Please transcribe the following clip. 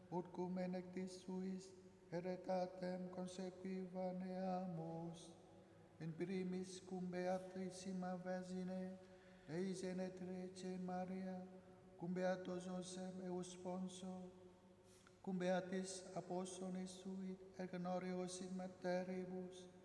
ut cum enectis suis heretatem consequivaneamus, in primis cum Beatissima Virgine eis Genetrece Maria, cum Beatus Joseph eus Sponso, cum Beatis Apostoli sui et Honoribus in materibus,